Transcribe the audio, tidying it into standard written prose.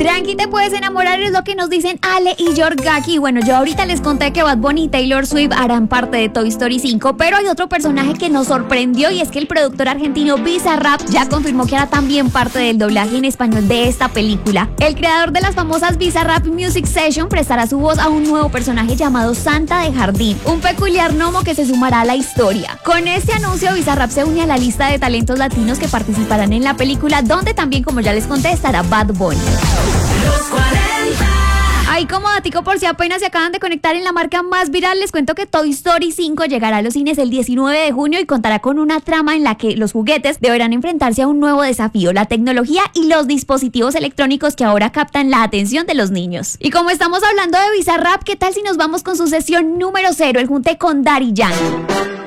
Tranqui, te puedes enamorar, es lo que nos dicen Ale y Yorgaki. Bueno, yo ahorita les conté que Bad Bunny y Taylor Swift harán parte de Toy Story 5, pero hay otro personaje que nos sorprendió y es que el productor argentino Bizarrap ya confirmó que hará también parte del doblaje en español de esta película. El creador de las famosas Bizarrap Music Session prestará su voz a un nuevo personaje llamado Santa de Jardín, un peculiar gnomo que se sumará a la historia. Con este anuncio, Bizarrap se une a la lista de talentos latinos que participarán en la película, donde también, como ya les conté, estará Bad Bunny. Los 40. Ahí como datico por si apenas se acaban de conectar en la marca más viral, les cuento que Toy Story 5 llegará a los cines el 19 de junio y contará con una trama en la que los juguetes deberán enfrentarse a un nuevo desafío, la tecnología y los dispositivos electrónicos que ahora captan la atención de los niños. Y como estamos hablando de Bizarrap, ¿qué tal si nos vamos con su sesión número 0, el junte con Daddy Yankee?